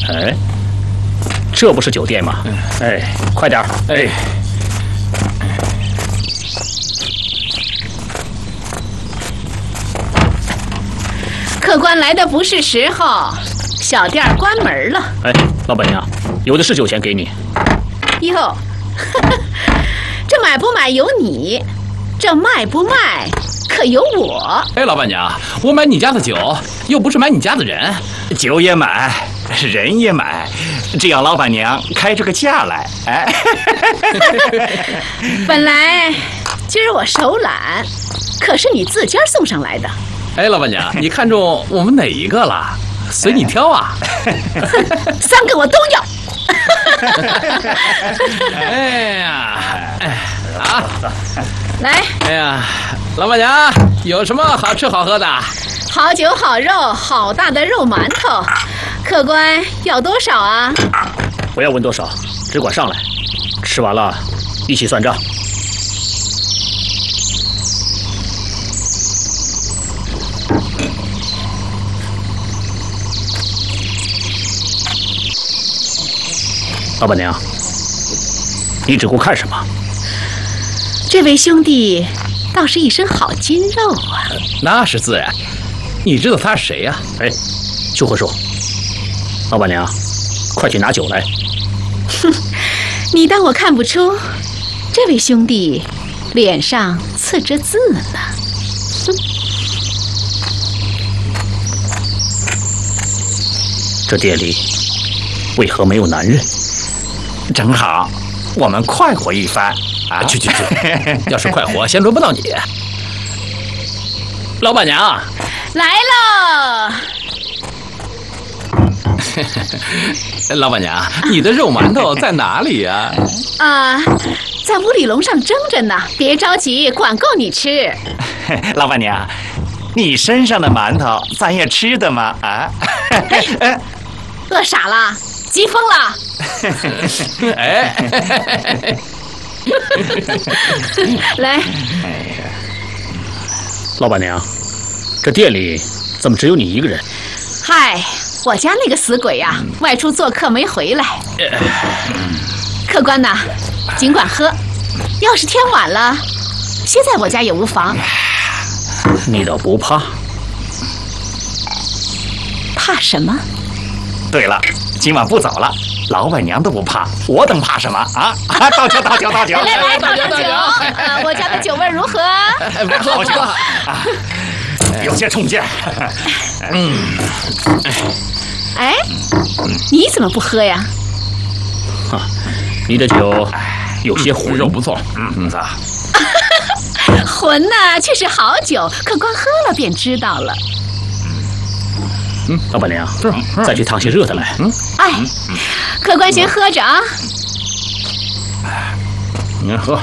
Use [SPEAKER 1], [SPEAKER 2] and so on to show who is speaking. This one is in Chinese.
[SPEAKER 1] 哎，这不是酒店吗？哎，快点儿！哎，
[SPEAKER 2] 客官来的不是时候，小店关门了。
[SPEAKER 1] 哎，老板娘，有的是酒钱给你。
[SPEAKER 2] 哟，这买不买由你，这卖不卖可由我。
[SPEAKER 3] 哎，老板娘，我买你家的酒，又不是买你家的人。
[SPEAKER 4] 酒也买，人也买，只要老板娘开这个价来。哎，
[SPEAKER 2] 本来今儿我手懒，可是你自家送上来的。
[SPEAKER 3] 哎，老板娘，你看中我们哪一个了？随你挑啊。
[SPEAKER 2] 三个我都要。
[SPEAKER 3] 哎呀，啊，
[SPEAKER 2] 来，
[SPEAKER 3] 哎呀，老板娘，有什么好吃好喝的？
[SPEAKER 2] 好酒好肉，好大的肉馒头。客官要多少啊？
[SPEAKER 1] 不要问多少，只管上来，吃完了一起算账。老板娘，你只顾看什么？
[SPEAKER 2] 这位兄弟倒是一身好筋肉啊！
[SPEAKER 3] 那是自然。你知道他是谁呀？
[SPEAKER 1] 哎，邱和寿，老板娘，快去拿酒来。
[SPEAKER 2] 哼，你当我看不出，这位兄弟脸上刺着字呢。哼，
[SPEAKER 1] 这店里为何没有男人？
[SPEAKER 4] 正好，我们快活一番啊！
[SPEAKER 3] 去，要是快活，先轮不到你。老板娘，
[SPEAKER 2] 来喽！
[SPEAKER 3] 老板娘，你的肉馒头在哪里呀？
[SPEAKER 2] 啊，在五里笼上蒸着呢，别着急，管够你吃。
[SPEAKER 4] 老板娘，你身上的馒头咱也吃的吗？啊？
[SPEAKER 2] 饿傻了，急疯了。
[SPEAKER 3] 哎，
[SPEAKER 2] 来，
[SPEAKER 1] 老板娘，这店里怎么只有你一个人？
[SPEAKER 2] 嗨，我家那个死鬼呀，外出做客没回来。客官呐，尽管喝，要是天晚了，歇在我家也无妨。
[SPEAKER 1] 你倒不怕？
[SPEAKER 2] 怕什么？
[SPEAKER 4] 对了，今晚不走了，老板娘都不怕，我等怕什么啊？倒酒！
[SPEAKER 2] 来，倒酒！我家的酒味如何？
[SPEAKER 4] 好酒啊，有些冲劲。
[SPEAKER 2] 哎，你怎么不喝呀？
[SPEAKER 1] 哈，你的酒有些浑，
[SPEAKER 3] 肉不错。
[SPEAKER 2] 浑呐，却是好酒，客官喝了便知道了。
[SPEAKER 1] 老板娘，再去烫些热的来。
[SPEAKER 2] 哎，客官先喝着啊。
[SPEAKER 3] 您喝，